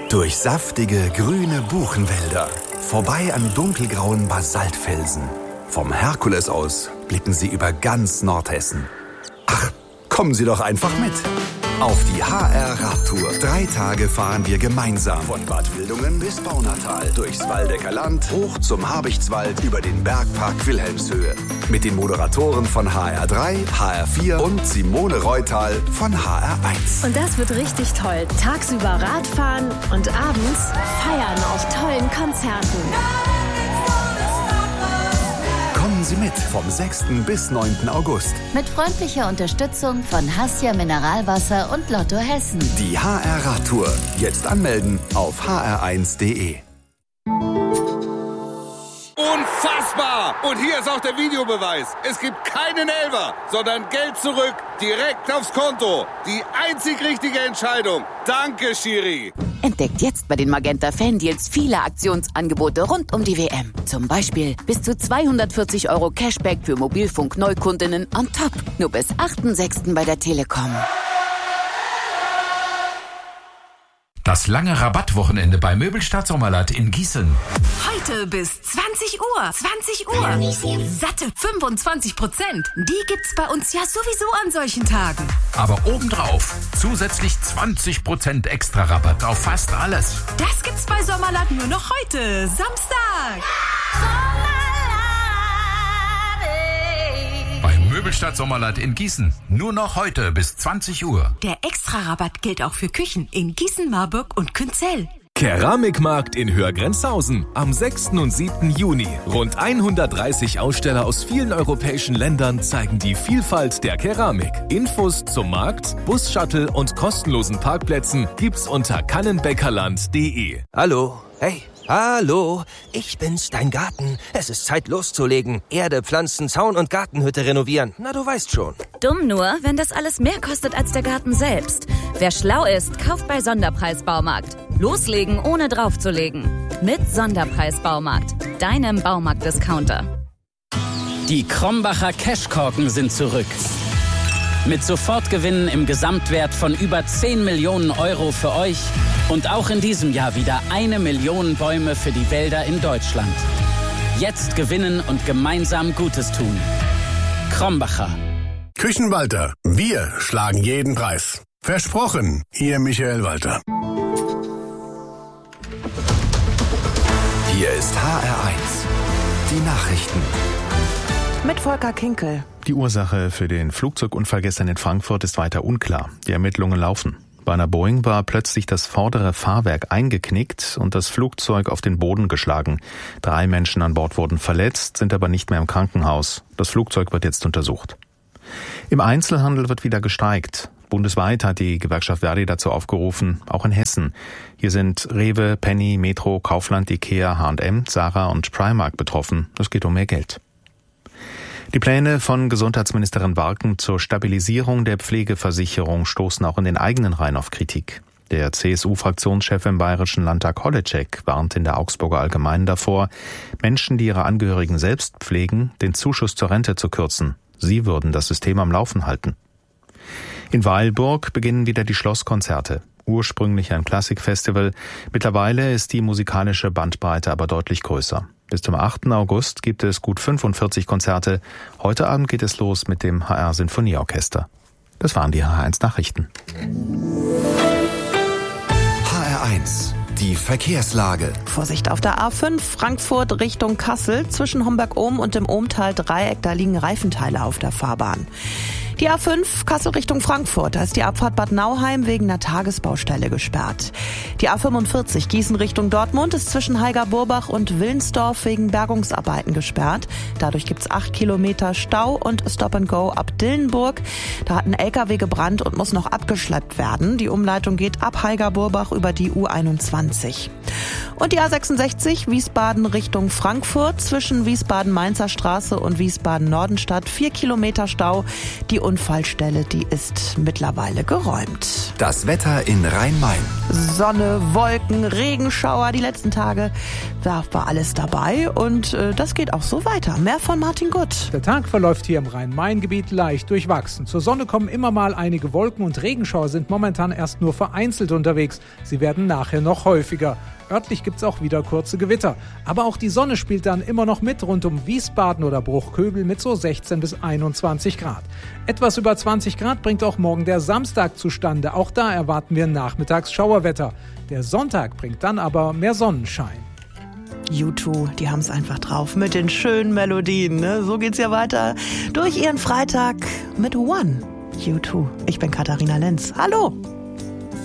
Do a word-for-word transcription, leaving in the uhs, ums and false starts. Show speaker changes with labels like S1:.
S1: Durch saftige, grüne Buchenwälder, vorbei an dunkelgrauen Basaltfelsen. Vom Herkules aus blicken Sie über ganz Nordhessen. Ach, kommen Sie doch einfach mit. Auf die H R-Radtour. Drei Tage fahren wir gemeinsam. Von Bad Wildungen bis Baunatal. Durchs Waldecker Land, hoch zum Habichtswald, über den Bergpark Wilhelmshöhe. Mit den Moderatoren von H R drei, H R vier und Simone Reutal von H R eins.
S2: Und das wird richtig toll. Tagsüber Radfahren und abends feiern auf tollen Konzerten.
S1: Kommen Sie mit vom sechsten bis neunten August.
S3: Mit freundlicher Unterstützung von Hassia Mineralwasser und Lotto Hessen.
S1: Die H R-Radtour. Jetzt anmelden auf h r eins punkt d e.
S4: Unfassbar! Und hier ist auch der Videobeweis. Es gibt keinen Elfer, sondern Geld zurück, direkt aufs Konto. Die einzig richtige Entscheidung. Danke, Schiri.
S5: Entdeckt jetzt bei den Magenta Fan-Deals viele Aktionsangebote rund um die W M. Zum Beispiel bis zu zweihundertvierzig Euro Cashback für Mobilfunk-Neukundinnen on top. Nur bis achten sechsten bei der Telekom.
S6: Das lange Rabattwochenende bei Möbelstadt Sommerland in Gießen.
S7: Heute bis zwanzig Uhr. zwanzig Uhr. Satte fünfundzwanzig Prozent. Die gibt's bei uns ja sowieso an solchen Tagen.
S6: Aber obendrauf zusätzlich zwanzig Prozent extra Rabatt auf fast alles.
S7: Das gibt's bei Sommerland nur noch heute, Samstag.
S6: Bei Möbelstadt Sommerland in Gießen. Nur noch heute bis zwanzig Uhr.
S7: Der Extra-Rabatt gilt auch für Küchen in Gießen, Marburg und Künzell.
S8: Keramikmarkt in Hörgrenzhausen am sechsten und siebten Juni. Rund hundertdreißig Aussteller aus vielen europäischen Ländern zeigen die Vielfalt der Keramik. Infos zum Markt, Bus-Shuttle und kostenlosen Parkplätzen gibt's unter kannenbäckerland punkt de.
S9: Hallo, hey. Hallo, ich bin's, dein Garten. Es ist Zeit loszulegen. Erde, Pflanzen, Zaun und Gartenhütte renovieren. Na, du weißt schon.
S10: Dumm nur, wenn das alles mehr kostet als der Garten selbst. Wer schlau ist, kauft bei Sonderpreis Baumarkt. Loslegen, ohne draufzulegen. Mit Sonderpreis Baumarkt, deinem Baumarkt-Discounter.
S11: Die Krombacher Cashkorken sind zurück. Mit Sofortgewinnen im Gesamtwert von über zehn Millionen Euro für euch und auch in diesem Jahr wieder eine Million Bäume für die Wälder in Deutschland. Jetzt gewinnen und gemeinsam Gutes tun. Krombacher.
S12: Küchenwalter, wir schlagen jeden Preis. Versprochen, Ihr Michael Walter.
S1: Hier ist H R eins. Die Nachrichten.
S13: Mit Volker Kinkel.
S14: Die Ursache für den Flugzeugunfall gestern in Frankfurt ist weiter unklar. Die Ermittlungen laufen. Bei einer Boeing war plötzlich das vordere Fahrwerk eingeknickt und das Flugzeug auf den Boden geschlagen. Drei Menschen an Bord wurden verletzt, sind aber nicht mehr im Krankenhaus. Das Flugzeug wird jetzt untersucht. Im Einzelhandel wird wieder gestreikt. Bundesweit hat die Gewerkschaft Verdi dazu aufgerufen, auch in Hessen. Hier sind Rewe, Penny, Metro, Kaufland, Ikea, H und M, Zara und Primark betroffen. Es geht um mehr Geld. Die Pläne von Gesundheitsministerin Barken zur Stabilisierung der Pflegeversicherung stoßen auch in den eigenen Reihen auf Kritik. Der C S U-Fraktionschef im Bayerischen Landtag Holleczek warnt in der Augsburger Allgemeinen davor, Menschen, die ihre Angehörigen selbst pflegen, den Zuschuss zur Rente zu kürzen. Sie würden das System am Laufen halten. In Weilburg beginnen wieder die Schlosskonzerte. Ursprünglich ein Klassikfestival. Mittlerweile ist die musikalische Bandbreite aber deutlich größer. Bis zum achten August gibt es gut fünfundvierzig Konzerte. Heute Abend geht es los mit dem H R-Sinfonieorchester. Das waren die H R eins Nachrichten.
S1: H R eins. Die Verkehrslage.
S13: Vorsicht auf der A fünf Frankfurt Richtung Kassel. Zwischen Homberg-Ohm und dem Ohmtal-Dreieck, da liegen Reifenteile auf der Fahrbahn. Die A fünf Kassel Richtung Frankfurt, da ist die Abfahrt Bad Nauheim wegen einer Tagesbaustelle gesperrt. Die A fünfundvierzig Gießen Richtung Dortmund ist zwischen Heiger-Burbach und Willensdorf wegen Bergungsarbeiten gesperrt. Dadurch gibt's acht Kilometer Stau und Stop and Go ab Dillenburg. Da hat ein L K W gebrannt und muss noch abgeschleppt werden. Die Umleitung geht ab Heiger-Burbach über die U einundzwanzig. Und die A sechsundsechzig Wiesbaden Richtung Frankfurt zwischen Wiesbaden-Mainzer Straße und Wiesbaden-Nordenstadt. Vier Kilometer Stau. Die Unfallstelle, die ist mittlerweile geräumt.
S1: Das Wetter in Rhein-Main.
S13: Sonne, Wolken, Regenschauer. Die letzten Tage, da war alles dabei und äh, das geht auch so weiter. Mehr von Martin Gutt.
S15: Der Tag verläuft hier im Rhein-Main-Gebiet leicht durchwachsen. Zur Sonne kommen immer mal einige Wolken und Regenschauer sind momentan erst nur vereinzelt unterwegs. Sie werden nachher noch häufiger. Örtlich gibt's auch wieder kurze Gewitter. Aber auch die Sonne spielt dann immer noch mit rund um Wiesbaden oder Bruchköbel mit so sechzehn bis einundzwanzig Grad. Etwas über zwanzig Grad bringt auch morgen der Samstag zustande. Auch da erwarten wir nachmittags Schauerwetter. Der Sonntag bringt dann aber mehr Sonnenschein.
S13: U zwei, die haben's einfach drauf mit den schönen Melodien. Ne? So geht's ja weiter durch ihren Freitag mit One. U zwei. Ich bin Katharina Lenz. Hallo.